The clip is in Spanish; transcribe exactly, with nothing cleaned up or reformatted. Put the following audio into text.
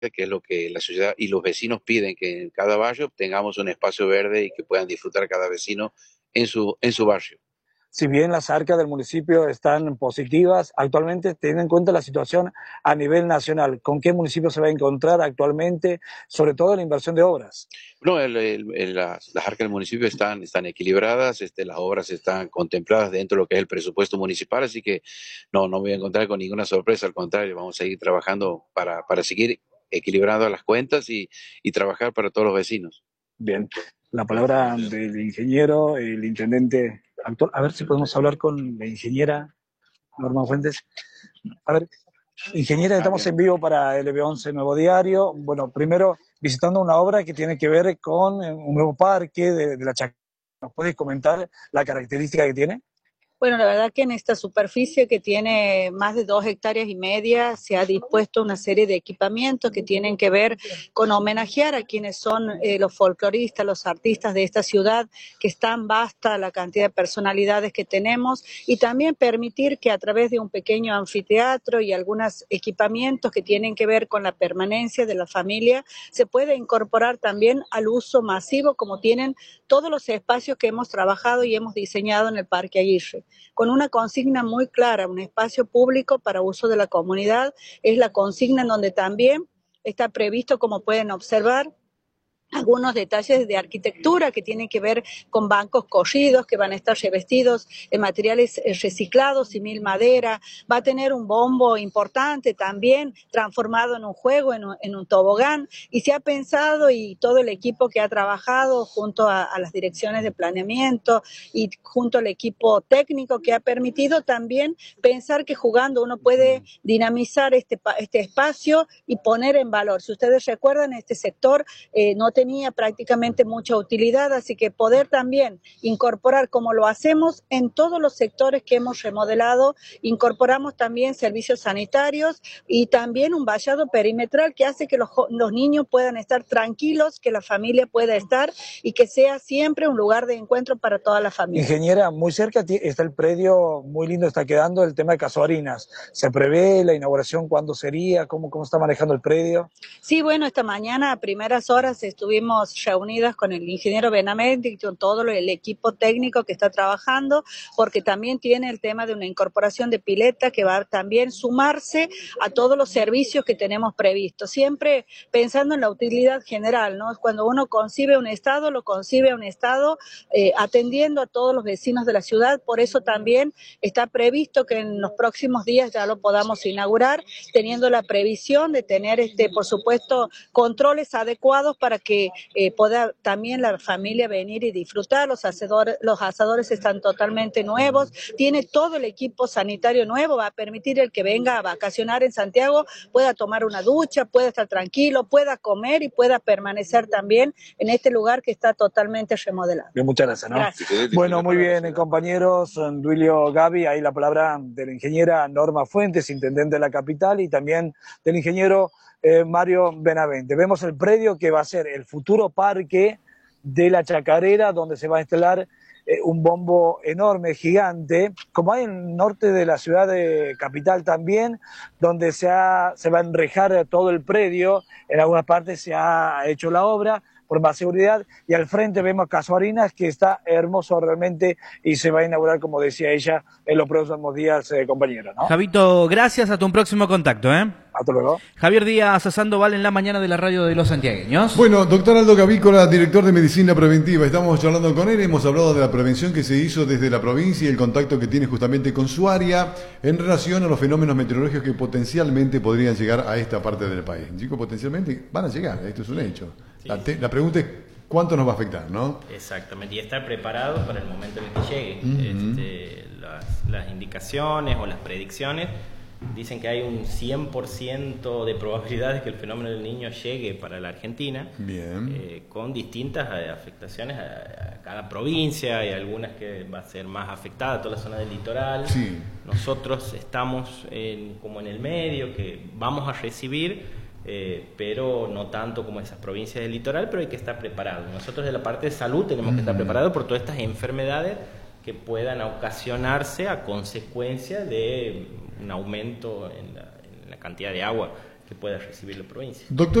que es lo que la sociedad y los vecinos piden, que en cada barrio tengamos un espacio verde y que puedan disfrutar cada vecino en su, en su barrio. Si bien las arcas del municipio están positivas, actualmente teniendo en cuenta la situación a nivel nacional, ¿con qué municipio se va a encontrar actualmente, sobre todo en la inversión de obras? No, el, el, el, las, las arcas del municipio están, están equilibradas, este, las obras están contempladas dentro de lo que es el presupuesto municipal, así que no, no me voy a encontrar con ninguna sorpresa, al contrario, vamos a seguir trabajando para, para seguir equilibrando las cuentas y, y trabajar para todos los vecinos. Bien, la palabra del ingeniero, el intendente actual. A ver si podemos hablar con la ingeniera Norma Fuentes. A ver, ingeniera, estamos en vivo para L B once Nuevo Diario. Bueno, primero visitando una obra que tiene que ver con un nuevo parque de, de la Chacarera. ¿Nos puedes comentar la característica que tiene? Bueno, la verdad que en esta superficie que tiene más de dos hectáreas y media se ha dispuesto una serie de equipamientos que tienen que ver con homenajear a quienes son eh, los folcloristas, los artistas de esta ciudad, que es tan vasta la cantidad de personalidades que tenemos, y también permitir que a través de un pequeño anfiteatro y algunos equipamientos que tienen que ver con la permanencia de la familia se pueda incorporar también al uso masivo como tienen todos los espacios que hemos trabajado y hemos diseñado en el Parque Aguirre, con una consigna muy clara: un espacio público para uso de la comunidad. Es la consigna en donde también está previsto, como pueden observar, algunos detalles de arquitectura que tienen que ver con bancos corridos que van a estar revestidos en materiales reciclados, simil madera. Va a tener un bombo importante también transformado en un juego, en un, en un tobogán, y se ha pensado, y todo el equipo que ha trabajado junto a, a las direcciones de planeamiento y junto al equipo técnico, que ha permitido también pensar que jugando uno puede dinamizar este, este espacio y poner en valor. Si ustedes recuerdan, este sector eh, no tenía prácticamente mucha utilidad, así que poder también incorporar, como lo hacemos en todos los sectores que hemos remodelado, incorporamos también servicios sanitarios y también un vallado perimetral que hace que los, los niños puedan estar tranquilos, que la familia pueda estar y que sea siempre un lugar de encuentro para toda la familia. Ingeniera, muy cerca está el predio, muy lindo está quedando el tema de Casuarinas. ¿Se prevé la inauguración cuándo sería? ¿Cómo, cómo está manejando el predio? Sí, bueno, esta mañana a primeras horas estuvimos reunidas con el ingeniero Benavente y con todo el equipo técnico que está trabajando, porque también tiene el tema de una incorporación de pileta que va a también sumarse a todos los servicios que tenemos previstos, siempre pensando en la utilidad general, ¿no? Cuando uno concibe un estado, lo concibe un estado eh, atendiendo a todos los vecinos de la ciudad. Por eso también está previsto que en los próximos días ya lo podamos inaugurar, teniendo la previsión de tener, este, por supuesto, controles adecuados para que eh, pueda también la familia venir y disfrutar. Los asadores, los asadores están totalmente nuevos, tiene todo el equipo sanitario nuevo, va a permitir el que venga a vacacionar en Santiago pueda tomar una ducha, pueda estar tranquilo, pueda comer y pueda permanecer también en este lugar que está totalmente remodelado. Bien, muchas gracias, ¿no? Gracias. Bueno, muy bien, compañeros. Duilio, Gaby, ahí la palabra de la ingeniera Norma Fuentes, intendente de la capital, y también del ingeniero eh, Mario Benavente. Vemos el predio que va a ser el futuro parque de la Chacarera, donde se va a instalar eh, un bombo enorme, gigante, como hay en el norte de la ciudad de capital también, donde se, ha, se va a enrejar todo el predio. En algunas partes se ha hecho la obra por más seguridad, y al frente vemos Casuarinas, que está hermoso realmente y se va a inaugurar, como decía ella, en los próximos días, eh, compañeros, ¿no? Javito, gracias, hasta un próximo contacto, ¿eh? Hasta luego. Javier Díaz Sandoval en la mañana de la radio de los santiagueños. Bueno, doctor Aldo Gavícola, director de Medicina Preventiva, estamos charlando con él, hemos hablado de la prevención que se hizo desde la provincia y el contacto que tiene justamente con su área en relación a los fenómenos meteorológicos que potencialmente podrían llegar a esta parte del país. Chicos, potencialmente van a llegar, esto es un hecho. Sí. La, te, la pregunta es cuánto nos va a afectar, ¿no? Exactamente, y estar preparado para el momento en el que llegue. Uh-huh. este, las, las indicaciones o las predicciones dicen que hay un cien por ciento de probabilidades que el fenómeno del Niño llegue para la Argentina. Bien. Eh, con distintas afectaciones a, a cada provincia, hay algunas que va a ser más afectada, toda la zona del litoral. Sí. Nosotros estamos en, como en el medio, que vamos a recibir, Eh, pero no tanto como esas provincias del litoral, pero hay que estar preparados. Nosotros de la parte de salud tenemos que estar preparados por todas estas enfermedades que puedan ocasionarse a consecuencia de un aumento en la, en la cantidad de agua que pueda recibir la provincia. Doctor